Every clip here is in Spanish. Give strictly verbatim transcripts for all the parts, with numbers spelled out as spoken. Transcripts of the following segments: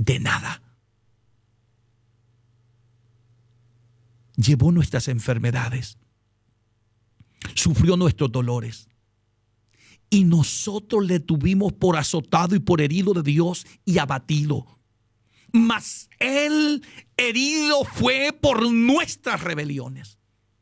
de nada. Llevó nuestras enfermedades, sufrió nuestros dolores, y nosotros le tuvimos por azotado y por herido de Dios y abatido. Mas Él herido fue por nuestras rebeliones,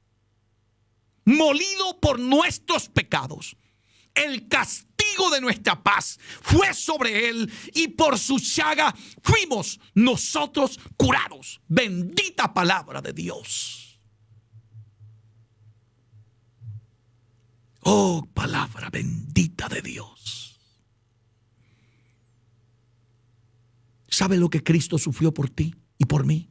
molido por nuestros pecados. El castigo de nuestra paz fue sobre Él, y por su llaga fuimos nosotros curados. Bendita palabra de Dios. Oh, palabra bendita de Dios. ¿Sabe lo que Cristo sufrió por ti y por mí?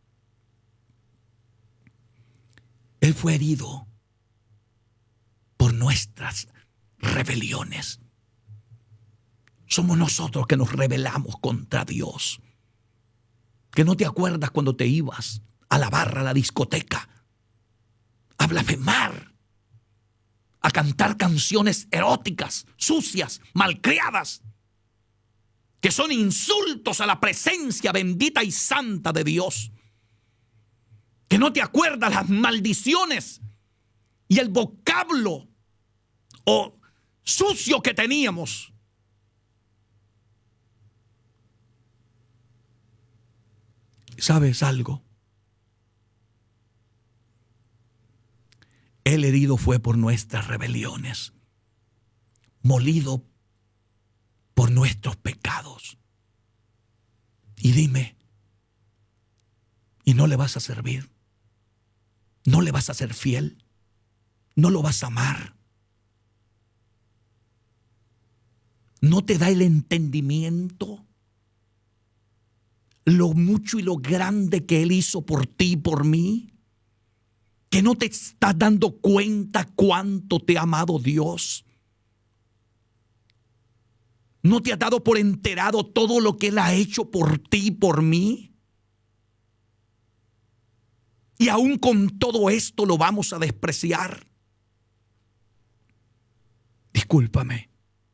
Él fue herido por nuestras rebeliones. Somos nosotros que nos rebelamos contra Dios. Que no te acuerdas cuando te ibas a la barra, a la discoteca, a blasfemar, a cantar canciones eróticas, sucias, malcriadas, que son insultos a la presencia bendita y santa de Dios. Que no te acuerdas las maldiciones y el vocablo o sucio que teníamos. ¿Sabes algo? El herido fue por nuestras rebeliones, molido por nuestros pecados. Y dime, ¿y no le vas a servir? ¿No le vas a ser fiel? ¿No lo vas a amar? ¿No te da el entendimiento lo mucho y lo grande que Él hizo por ti y por mí? ¿Que no te estás dando cuenta cuánto te ha amado Dios? ¿No te has dado por enterado todo lo que Él ha hecho por ti y por mí? Y aún con todo esto lo vamos a despreciar. Discúlpame,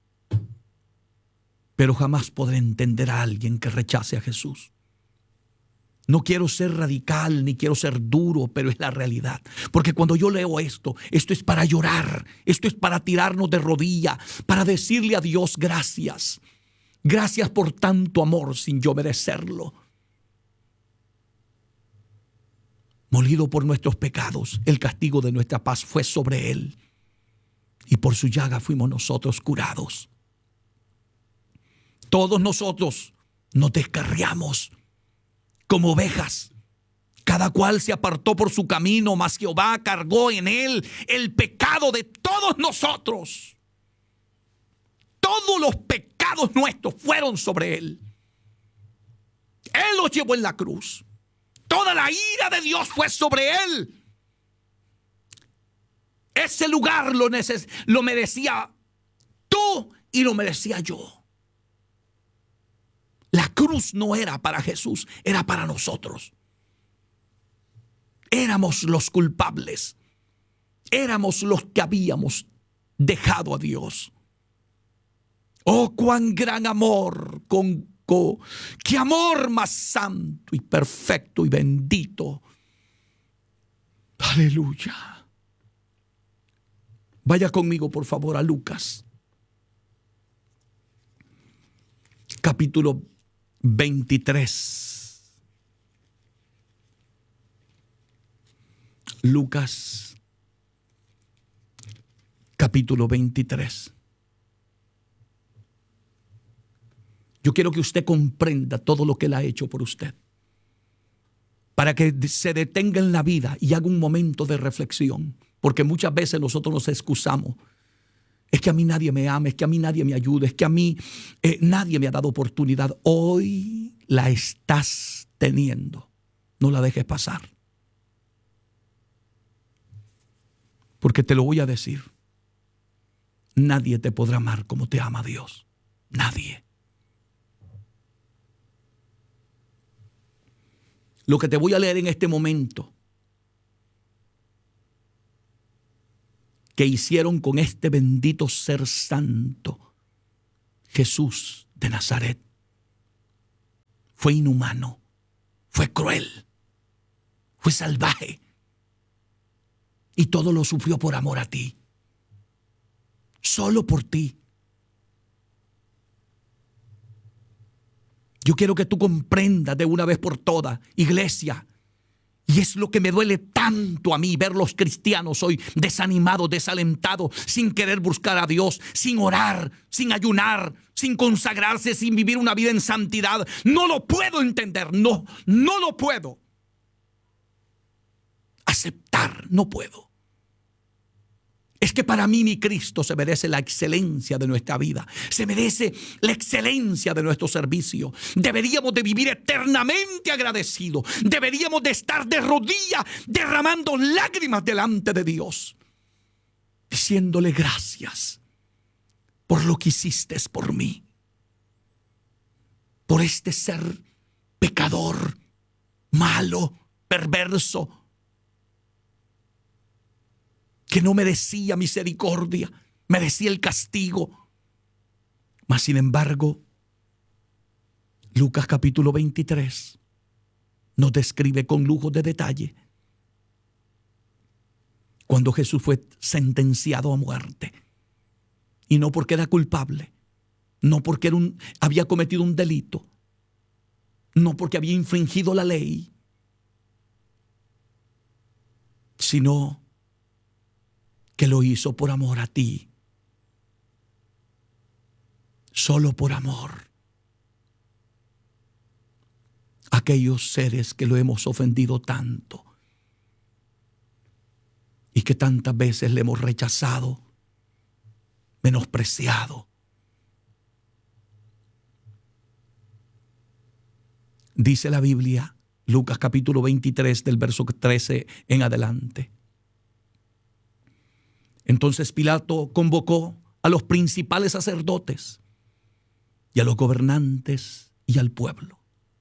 pero jamás podré entender a alguien que rechace a Jesús. No quiero ser radical ni quiero ser duro, pero es la realidad. Porque cuando yo leo esto, esto es para llorar, esto es para tirarnos de rodilla, para decirle a Dios gracias. Gracias por tanto amor sin yo merecerlo. Molido por nuestros pecados, el castigo de nuestra paz fue sobre Él, y por su llaga fuimos nosotros curados. Todos nosotros nos descarriamos como ovejas. Cada cual se apartó por su camino, mas Jehová cargó en él el pecado de todos nosotros. Todos los pecados nuestros fueron sobre él. Él los llevó en la cruz. Toda la ira de Dios fue sobre él. Ese lugar lo, neces- lo merecía tú y lo merecía yo. La cruz no era para Jesús, era para nosotros. Éramos los culpables. Éramos los que habíamos dejado a Dios. Oh, cuán gran amor, con, con, qué amor más santo y perfecto y bendito. Aleluya. Vaya conmigo, por favor, a Lucas, capítulo veintitrés. Lucas, capítulo veintitrés. Yo quiero que usted comprenda todo lo que Él ha hecho por usted, para que se detenga en la vida y haga un momento de reflexión, porque muchas veces nosotros nos excusamos. Es que a mí nadie me ama, es que a mí nadie me ayuda, es que a mí eh, nadie me ha dado oportunidad. Hoy la estás teniendo. No la dejes pasar. Porque te lo voy a decir. Nadie te podrá amar como te ama Dios. Nadie. Lo que te voy a leer en este momento, que hicieron con este bendito ser santo, Jesús de Nazaret, fue inhumano, fue cruel, fue salvaje. Y todo lo sufrió por amor a ti. Solo por ti. Yo quiero que tú comprendas de una vez por todas, iglesia. Y es lo que me duele tanto a mí, ver los cristianos hoy desanimados, desalentados, sin querer buscar a Dios, sin orar, sin ayunar, sin consagrarse, sin vivir una vida en santidad. No lo puedo entender, no, no lo puedo aceptar, no puedo. Es que para mí mi Cristo se merece la excelencia de nuestra vida. Se merece la excelencia de nuestro servicio. Deberíamos de vivir eternamente agradecidos. Deberíamos de estar de rodillas derramando lágrimas delante de Dios, diciéndole gracias por lo que hiciste por mí. Por este ser pecador, malo, perverso, que no merecía misericordia, merecía el castigo. Mas sin embargo, Lucas capítulo veintitrés nos describe con lujo de detalle cuando Jesús fue sentenciado a muerte. Y no porque era culpable, no porque era un, había cometido un delito, no porque había infringido la ley, sino que lo hizo por amor a ti. Solo por amor. Aquellos seres que lo hemos ofendido tanto y que tantas veces le hemos rechazado, menospreciado. Dice la Biblia, Lucas capítulo veintitrés, del verso trece en adelante. Entonces Pilato convocó a los principales sacerdotes y a los gobernantes y al pueblo.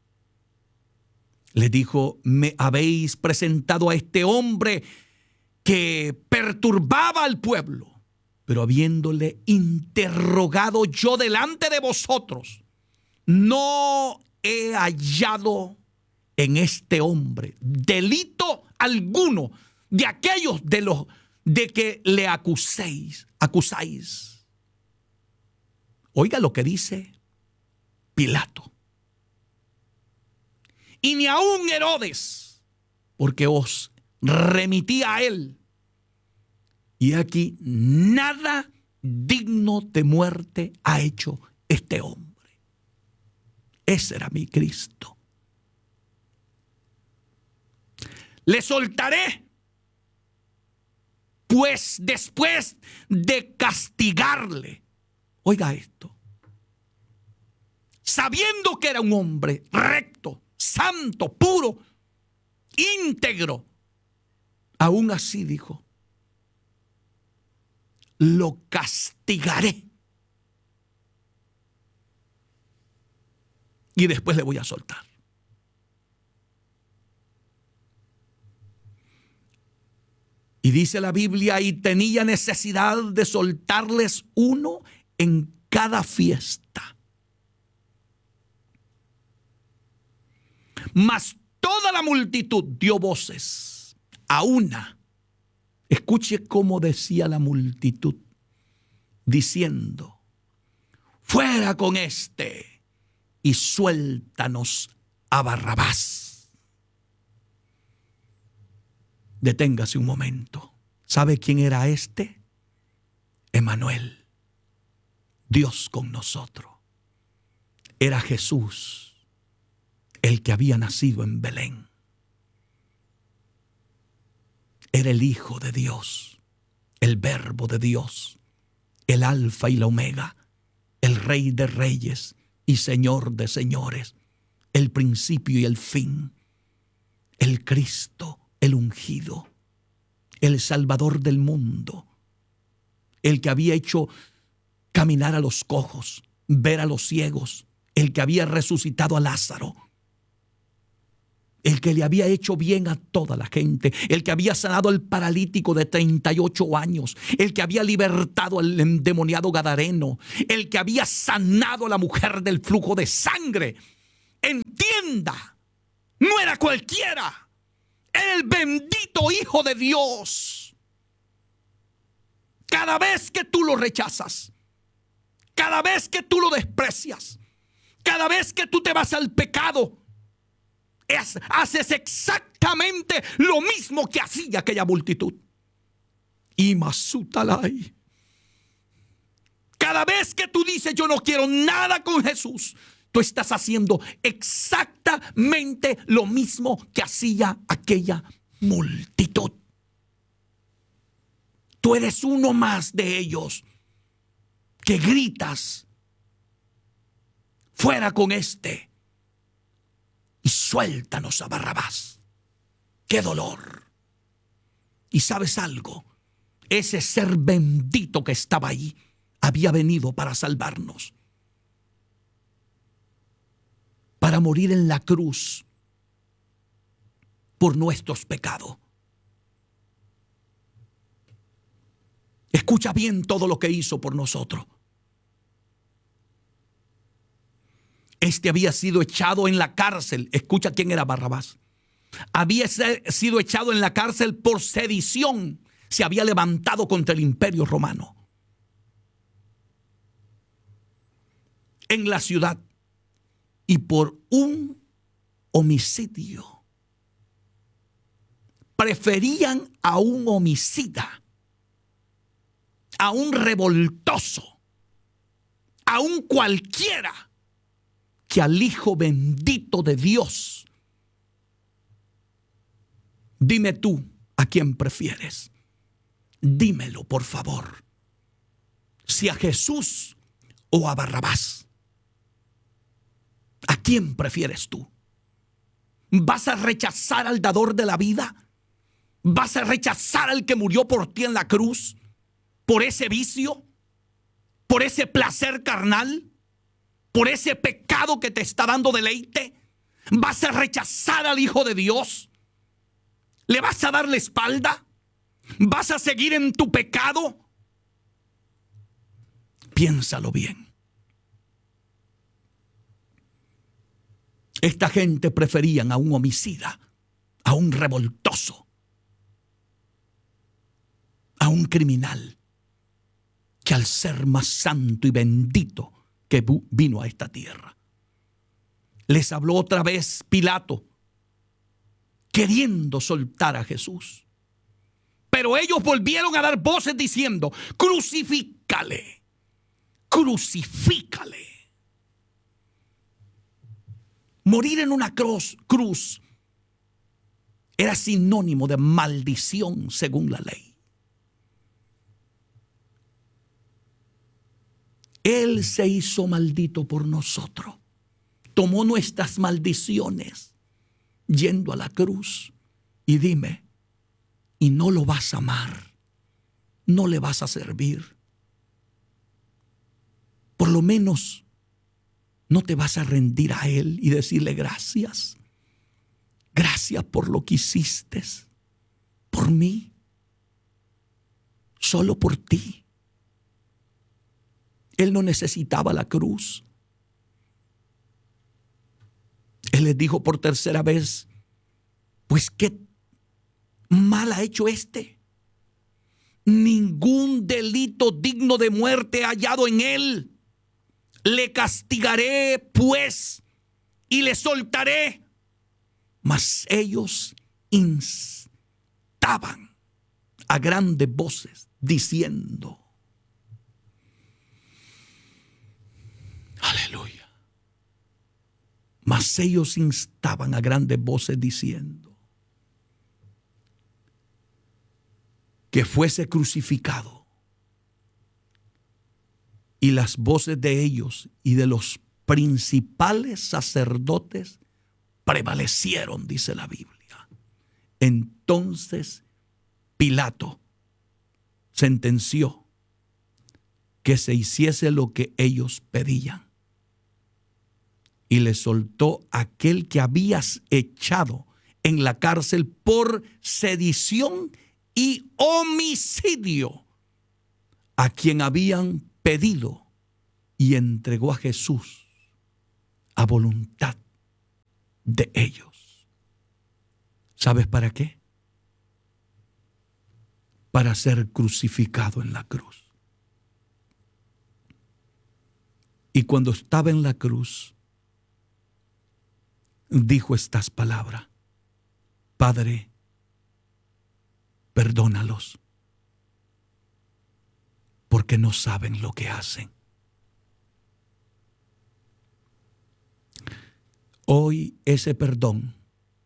Les dijo: me habéis presentado a este hombre que perturbaba al pueblo, pero habiéndole interrogado yo delante de vosotros, no he hallado en este hombre delito alguno de aquellos de los de que le acuséis, acusáis. Oiga lo que dice Pilato. Y ni aun Herodes, porque os remití a él. Y aquí nada digno de muerte ha hecho este hombre. Ese era mi Cristo. Le soltaré, pues después de castigarle, oiga esto, sabiendo que era un hombre recto, santo, puro, íntegro, aún así dijo: lo castigaré y después le voy a soltar. Y dice la Biblia, y tenía necesidad de soltarles uno en cada fiesta. Mas toda la multitud dio voces a una. Escuche cómo decía la multitud, diciendo: fuera con este y suéltanos a Barrabás. Deténgase un momento. ¿Sabe quién era este? Emmanuel, Dios con nosotros. Era Jesús, el que había nacido en Belén. Era el Hijo de Dios, el Verbo de Dios, el Alfa y la Omega, el Rey de Reyes y Señor de Señores, el principio y el fin, el Cristo, el ungido, el Salvador del mundo, el que había hecho caminar a los cojos, ver a los ciegos, el que había resucitado a Lázaro, el que le había hecho bien a toda la gente, el que había sanado al paralítico de treinta y ocho años, el que había libertado al endemoniado gadareno, el que había sanado a la mujer del flujo de sangre, entienda, no era cualquiera, era el bendito Hijo de Dios. Cada vez que tú lo rechazas, cada vez que tú lo desprecias, cada vez que tú te vas al pecado, es, haces exactamente lo mismo que hacía aquella multitud. Y Masutalai. Cada vez que tú dices yo no quiero nada con Jesús, tú estás haciendo exactamente lo mismo que hacía aquella multitud. Tú eres uno más de ellos que gritas, fuera con este y suéltanos a Barrabás. ¡Qué dolor! Y ¿sabes algo? Ese ser bendito que estaba ahí había venido para salvarnos, para morir en la cruz por nuestros pecados. Escucha bien todo lo que hizo por nosotros. Este había sido echado en la cárcel. Escucha quién era Barrabás. Había sido echado en la cárcel por sedición. Se había levantado contra el imperio romano en la ciudad, y por un homicidio. Preferían a un homicida, a un revoltoso, a un cualquiera, que al Hijo bendito de Dios. Dime tú a quién prefieres. Dímelo, por favor. Si a Jesús o a Barrabás. ¿A quién prefieres tú? ¿Vas a rechazar al dador de la vida? ¿Vas a rechazar al que murió por ti en la cruz? ¿Por ese vicio? ¿Por ese placer carnal? ¿Por ese pecado que te está dando deleite? ¿Vas a rechazar al Hijo de Dios? ¿Le vas a dar la espalda? ¿Vas a seguir en tu pecado? Piénsalo bien. Esta gente preferían a un homicida, a un revoltoso, a un criminal, que al ser más santo y bendito que vino a esta tierra. Les habló otra vez Pilato, queriendo soltar a Jesús. Pero ellos volvieron a dar voces diciendo: crucifícale, crucifícale. Morir en una cruz, cruz era sinónimo de maldición según la ley. Él se hizo maldito por nosotros. Tomó nuestras maldiciones yendo a la cruz. Y dime, ¿y no lo vas a amar? ¿No le vas a servir? Por lo menos ¿no te vas a rendir a Él y decirle gracias? Gracias por lo que hiciste por mí, solo por ti. Él no necesitaba la cruz. Él les dijo por tercera vez: pues qué mal ha hecho este. Ningún delito digno de muerte hallado en él. Le castigaré, pues, y le soltaré. Mas ellos instaban a grandes voces, diciendo: aleluya. Mas ellos instaban a grandes voces, diciendo que fuese crucificado. Y las voces de ellos y de los principales sacerdotes prevalecieron, dice la Biblia. Entonces Pilato sentenció que se hiciese lo que ellos pedían. Y le soltó a aquel que habías echado en la cárcel por sedición y homicidio, a quien habían pedido, y entregó a Jesús a voluntad de ellos. ¿Sabes para qué? Para ser crucificado en la cruz. Y cuando estaba en la cruz, dijo estas palabras: Padre, perdónalos, porque no saben lo que hacen. Hoy ese perdón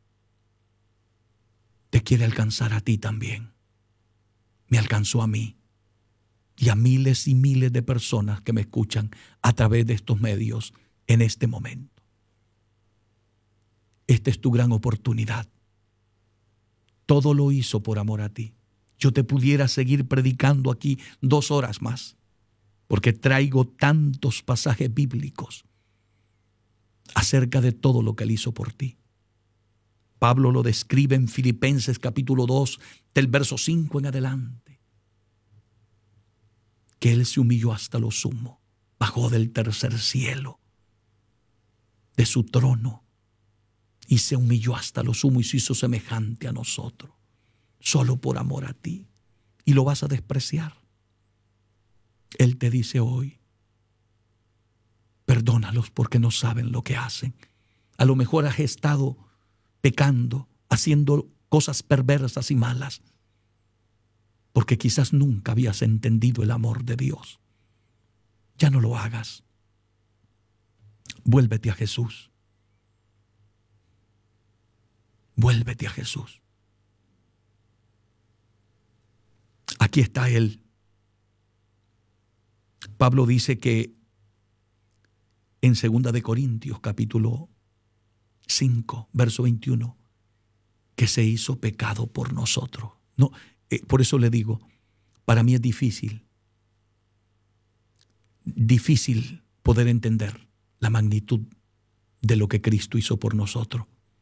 te quiere alcanzar a ti también. Me alcanzó a mí y a miles y miles de personas que me escuchan a través de estos medios en este momento. Esta es tu gran oportunidad. Todo lo hizo por amor a ti. Yo te pudiera seguir predicando aquí dos horas más, porque traigo tantos pasajes bíblicos acerca de todo lo que Él hizo por ti. Pablo lo describe en Filipenses capítulo dos, del verso cinco en adelante, que Él se humilló hasta lo sumo, bajó del tercer cielo, de su trono, y se humilló hasta lo sumo y se hizo semejante a nosotros, solo por amor a ti. Y lo vas a despreciar. Él te dice hoy: perdónalos porque no saben lo que hacen. A lo mejor has estado pecando, haciendo cosas perversas y malas, porque quizás nunca habías entendido el amor de Dios. Ya no lo hagas. Vuélvete a Jesús. Vuélvete a Jesús. Aquí está Él. Pablo dice que en segunda de Corintios capítulo cinco, verso veintiuno, que se hizo pecado por nosotros. No, eh, por eso le digo, para mí es difícil, difícil poder entender la magnitud de lo que Cristo hizo por nosotros,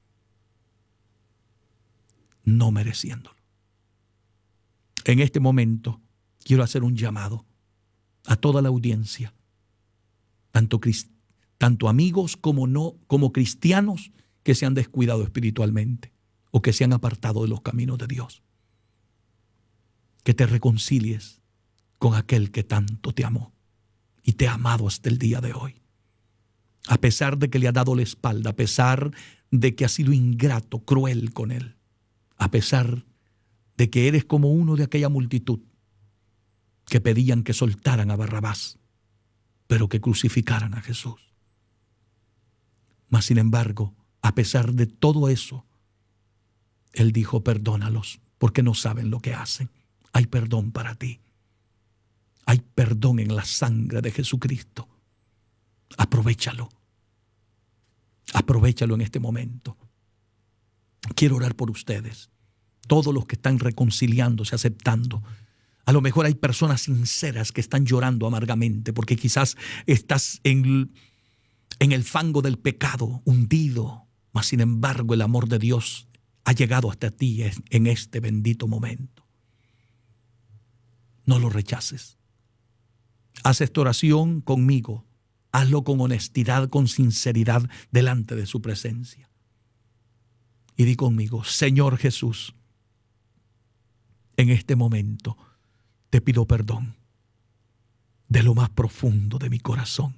no mereciéndolo. En este momento quiero hacer un llamado a toda la audiencia, tanto, tanto amigos como no, como cristianos que se han descuidado espiritualmente o que se han apartado de los caminos de Dios. Que te reconcilies con aquel que tanto te amó y te ha amado hasta el día de hoy. A pesar de que le ha dado la espalda, a pesar de que ha sido ingrato, cruel con él, a pesar de que eres como uno de aquella multitud que pedían que soltaran a Barrabás, pero que crucificaran a Jesús. Mas sin embargo, a pesar de todo eso, Él dijo: perdónalos, porque no saben lo que hacen. Hay perdón para ti. Hay perdón en la sangre de Jesucristo. Aprovéchalo. Aprovéchalo en este momento. Quiero orar por ustedes, todos los que están reconciliándose, aceptando. A lo mejor hay personas sinceras que están llorando amargamente porque quizás estás en, en el fango del pecado, hundido, mas sin embargo el amor de Dios ha llegado hasta ti en este bendito momento. No lo rechaces. Haz esta oración conmigo. Hazlo con honestidad, con sinceridad delante de su presencia. Y di conmigo: Señor Jesús, en este momento te pido perdón de lo más profundo de mi corazón.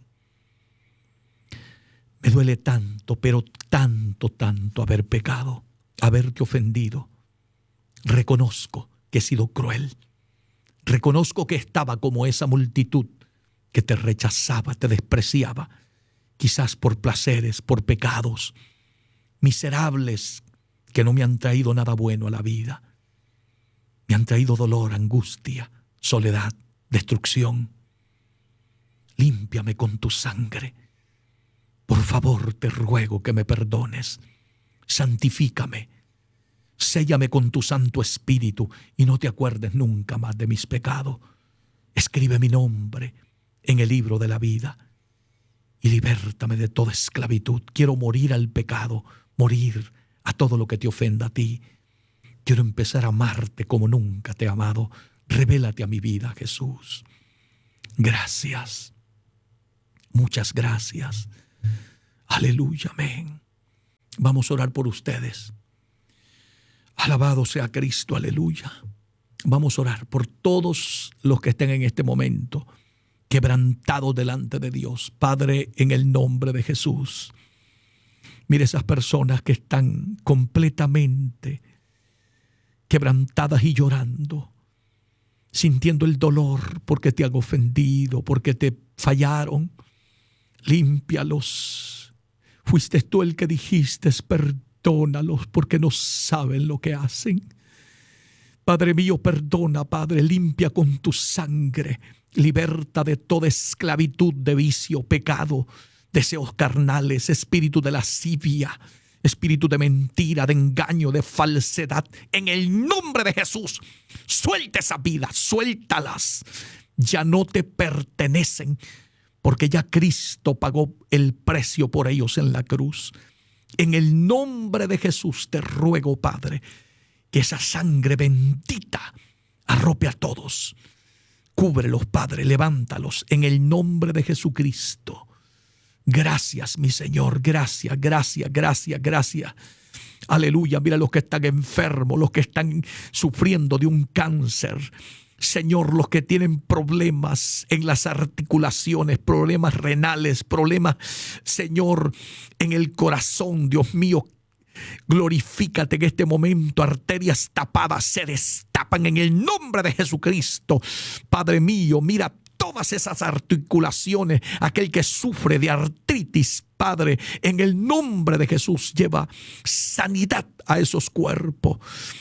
Me duele tanto, pero tanto, tanto haber pecado, haberte ofendido. Reconozco que he sido cruel. Reconozco que estaba como esa multitud que te rechazaba, te despreciaba, quizás por placeres, por pecados miserables que no me han traído nada bueno a la vida. Me han traído dolor, angustia, soledad, destrucción. Límpiame con tu sangre. Por favor, te ruego que me perdones. Santifícame. Séllame con tu Santo Espíritu y no te acuerdes nunca más de mis pecados. Escribe mi nombre en el libro de la vida y libértame de toda esclavitud. Quiero morir al pecado, morir a todo lo que te ofenda a ti. Quiero empezar a amarte como nunca te he amado. Revélate a mi vida, Jesús. Gracias. Muchas gracias. Aleluya, amén. Vamos a orar por ustedes. Alabado sea Cristo, aleluya. Vamos a orar por todos los que estén en este momento quebrantados delante de Dios. Padre, en el nombre de Jesús. Mire esas personas que están completamente quebrantadas y llorando, sintiendo el dolor porque te han ofendido, porque te fallaron. Límpialos. Fuiste tú el que dijiste, perdónalos porque no saben lo que hacen. Padre mío, perdona, Padre, limpia con tu sangre. Liberta de toda esclavitud de vicio, pecado, deseos carnales, espíritu de lascivia, espíritu de mentira, de engaño, de falsedad. En el nombre de Jesús, suelta esa vida, suéltalas. Ya no te pertenecen, porque ya Cristo pagó el precio por ellos en la cruz. En el nombre de Jesús te ruego, Padre, que esa sangre bendita arrope a todos. Cúbrelos, Padre, levántalos en el nombre de Jesucristo. Gracias, mi Señor, gracias, gracias, gracias, gracias. Aleluya, mira los que están enfermos, los que están sufriendo de un cáncer. Señor, los que tienen problemas en las articulaciones, problemas renales, problemas, Señor, en el corazón, Dios mío, glorifícate en este momento. Arterias tapadas se destapan en el nombre de Jesucristo. Padre mío, mira todas esas articulaciones. Aquel que sufre de artritis, Padre, en el nombre de Jesús, lleva sanidad a esos cuerpos.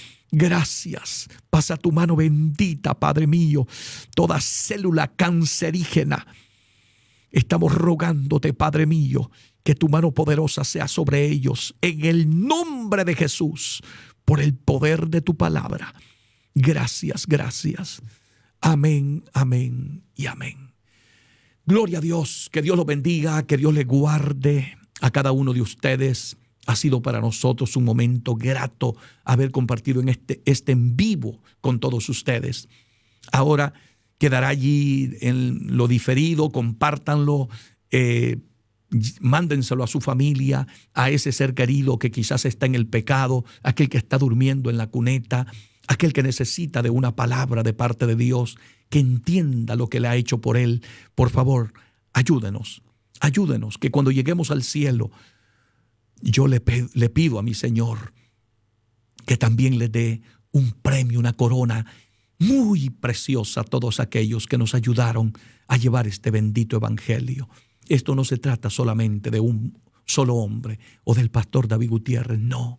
Gracias. Pasa tu mano bendita, Padre mío. Toda célula cancerígena, estamos rogándote, Padre mío, que tu mano poderosa sea sobre ellos, en el nombre de Jesús, por el poder de tu palabra. Gracias, gracias. Amén, amén y amén. Gloria a Dios, que Dios los bendiga, que Dios les guarde a cada uno de ustedes. Ha sido para nosotros un momento grato haber compartido en este, este en vivo con todos ustedes. Ahora quedará allí en lo diferido, compártanlo, eh, mándenselo a su familia, a ese ser querido que quizás está en el pecado, aquel que está durmiendo en la cuneta, aquel que necesita de una palabra de parte de Dios, que entienda lo que le ha hecho por él. Por favor, ayúdenos, ayúdenos, que cuando lleguemos al cielo, yo le, le pido a mi Señor que también le dé un premio, una corona muy preciosa a todos aquellos que nos ayudaron a llevar este bendito evangelio. Esto no se trata solamente de un solo hombre o del pastor David Gutiérrez, no.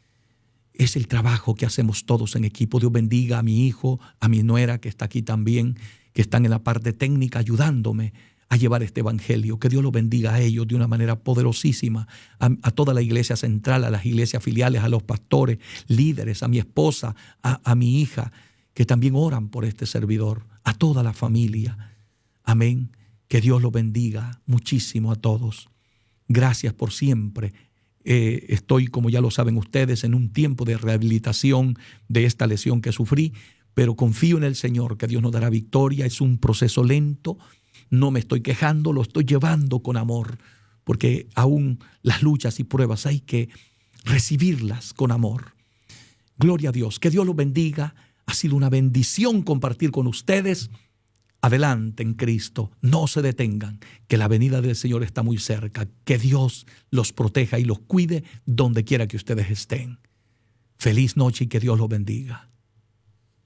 Es el trabajo que hacemos todos en equipo. Dios bendiga a mi hijo, a mi nuera que está aquí también, que están en la parte técnica ayudándome a llevar este evangelio. Que Dios los bendiga a ellos de una manera poderosísima, a, a toda la iglesia central, a las iglesias filiales, a los pastores, líderes, a mi esposa, a, a mi hija, que también oran por este servidor, a toda la familia. Amén. Que Dios los bendiga muchísimo a todos. Gracias por siempre. Eh, estoy, como ya lo saben ustedes, en un tiempo de rehabilitación de esta lesión que sufrí, pero confío en el Señor, que Dios nos dará victoria. Es un proceso lento. No me estoy quejando, lo estoy llevando con amor, porque aún las luchas y pruebas hay que recibirlas con amor. Gloria a Dios, que Dios los bendiga. Ha sido una bendición compartir con ustedes. Adelante en Cristo, no se detengan, que la venida del Señor está muy cerca. Que Dios los proteja y los cuide donde quiera que ustedes estén. Feliz noche y que Dios los bendiga.